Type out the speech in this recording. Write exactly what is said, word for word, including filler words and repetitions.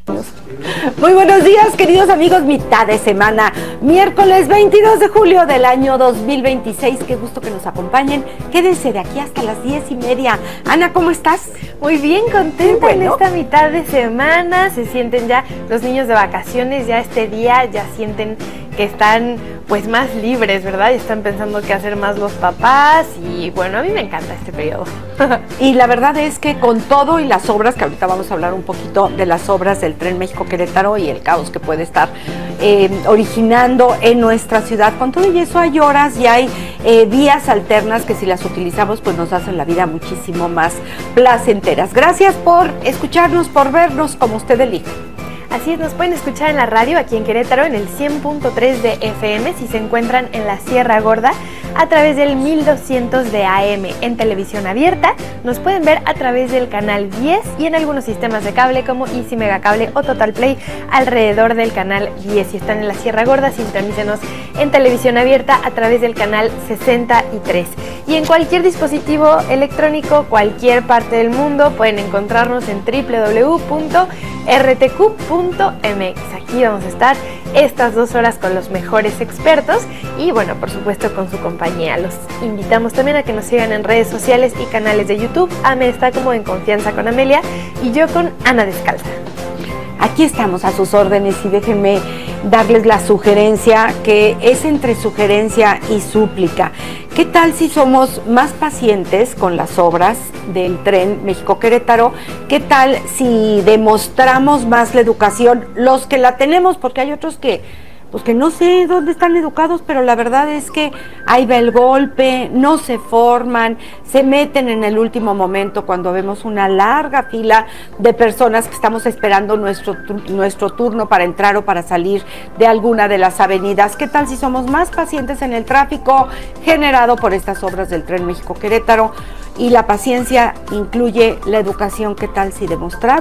Muy buenos días, queridos amigos, mitad de semana, miércoles veintidós de julio del año dos mil veintiséis. Qué gusto que nos acompañen. Quédense de aquí hasta las diez y media. Ana, ¿cómo estás? Muy bien, contenta bueno. en esta mitad de semana. Se sienten ya los niños de vacaciones, ya este día, ya sienten que están pues más libres, ¿verdad? Y están pensando qué hacer más los papás y bueno, a mí me encanta este periodo. Y la verdad es que con todo y las obras, que ahorita vamos a hablar un poquito de las obras del Tren México-Querétaro y el caos que puede estar eh, originando en nuestra ciudad, con todo y eso hay horas y hay eh, vías alternas que si las utilizamos pues nos hacen la vida muchísimo más placenteras. Gracias por escucharnos, por vernos como usted elige. Así es, nos pueden escuchar en la radio aquí en Querétaro en el cien punto tres de F M si se encuentran en la Sierra Gorda a través del mil doscientos de A M en televisión abierta. Nos pueden ver a través del canal diez y en algunos sistemas de cable como Easy Megacable o Total Play alrededor del canal diez. Si están en la Sierra Gorda, sintonícenos en televisión abierta a través del canal sesenta y tres. Y en cualquier dispositivo electrónico, cualquier parte del mundo, pueden encontrarnos en doble u doble u doble u punto r t q punto m x. Aquí vamos a estar estas dos horas con los mejores expertos y bueno, por supuesto con su compañía. Los invitamos también a que nos sigan en redes sociales y canales de YouTube. Ame está como En Confianza con Amelia y yo con Ana Descalza. Aquí estamos a sus órdenes y déjenme darles la sugerencia que es entre sugerencia y súplica. ¿Qué tal si somos más pacientes con las obras del Tren México-Querétaro? ¿Qué tal si demostramos más la educación, los que la tenemos? Porque hay otros que, pues que no sé dónde están educados, pero la verdad es que ahí va el golpe, no se forman, se meten en el último momento cuando vemos una larga fila de personas que estamos esperando nuestro, nuestro turno para entrar o para salir de alguna de las avenidas. ¿Qué tal si somos más pacientes en el tráfico generado por estas obras del Tren México-Querétaro? Y la paciencia incluye la educación. ¿Qué tal si demostramos